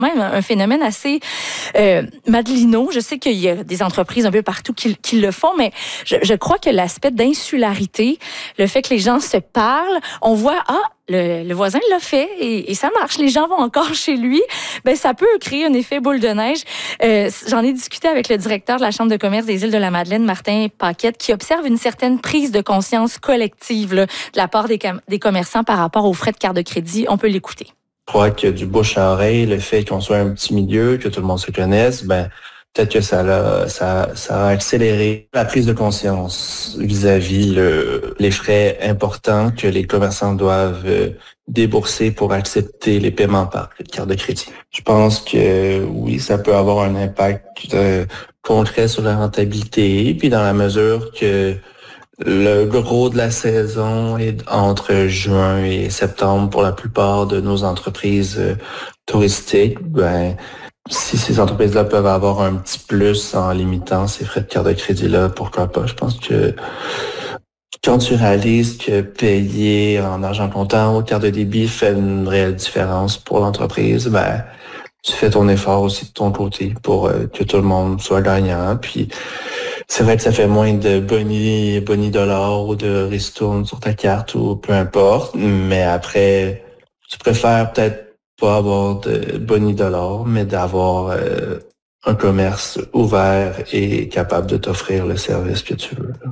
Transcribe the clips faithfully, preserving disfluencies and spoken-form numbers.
même un phénomène assez euh, madelino. Je sais qu'il y a des entreprises un peu partout qui, qui le font, mais je, je crois que l'aspect d'insularité, le fait que les gens se parlent, on voit, ah, le, le voisin l'a fait et, et ça marche, les gens vont encore chez lui, ben ça peut créer un effet boule de neige. Euh, j'en ai discuté avec le directeur de la Chambre de commerce des Îles-de-la-Madeleine, Martin Paquette, qui observe une certaine prise de conscience collective là, de la part des, des commerçants par rapport aux frais de carte de crédit. On peut l'écouter. Je crois que du bouche à oreille, le fait qu'on soit un petit milieu, que tout le monde se connaisse, ben peut-être que ça a, ça, ça a accéléré la prise de conscience vis-à-vis le, les frais importants que les commerçants doivent débourser pour accepter les paiements par carte de crédit. Je pense que oui, ça peut avoir un impact euh, concret sur la rentabilité, puis dans la mesure que le gros de la saison est entre juin et septembre pour la plupart de nos entreprises euh, touristiques. Ben, si ces entreprises-là peuvent avoir un petit plus en limitant ces frais de carte de crédit-là, pourquoi pas? Je pense que quand tu réalises que payer en argent comptant ou carte de débit fait une réelle différence pour l'entreprise, ben tu fais ton effort aussi de ton côté pour euh, que tout le monde soit gagnant. Puis c'est vrai que ça fait moins de boni, boni dollars ou de ristournes sur ta carte ou peu importe, mais après, tu préfères peut-être pas avoir de boni dollars, mais d'avoir euh, un commerce ouvert et capable de t'offrir le service que tu veux.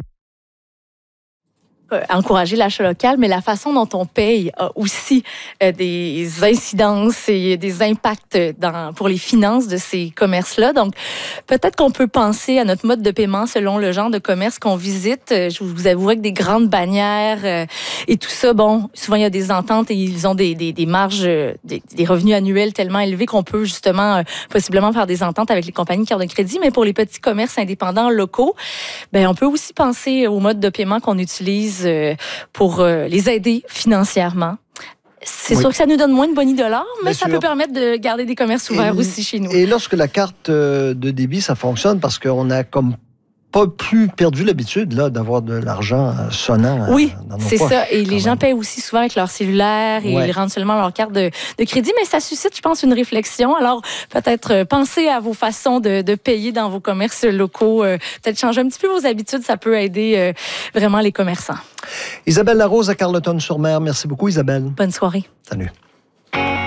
Encourager l'achat local, mais la façon dont on paye a aussi euh, des incidences et des impacts dans, pour les finances de ces commerces-là. Donc, peut-être qu'on peut penser à notre mode de paiement selon le genre de commerce qu'on visite. Je vous avouerai que des grandes bannières euh, et tout ça, bon, souvent il y a des ententes et ils ont des, des, des marges, des, des revenus annuels tellement élevés qu'on peut justement euh, possiblement faire des ententes avec les compagnies de carte de crédit. Mais pour les petits commerces indépendants locaux, ben on peut aussi penser au mode de paiement qu'on utilise pour les aider financièrement. C'est oui. sûr que ça nous donne moins de boni dollars, mais Bien ça sûr. peut permettre de garder des commerces ouverts et, aussi chez nous. Et lorsque la carte de débit, ça fonctionne parce qu'on a comme pas plus perdu l'habitude là d'avoir de l'argent sonnant oui, dans nos c'est poches, ça. Et les même. gens paient aussi souvent avec leur cellulaire et ouais. ils rendent seulement leur carte de, de crédit, mais ça suscite, je pense, une réflexion. Alors, peut-être euh, pensez à vos façons de, de payer dans vos commerces locaux. Euh, peut-être changer un petit peu vos habitudes, ça peut aider euh, vraiment les commerçants. Isabelle Larose à Carleton-sur-Mer. Merci beaucoup, Isabelle. Bonne soirée. Salut.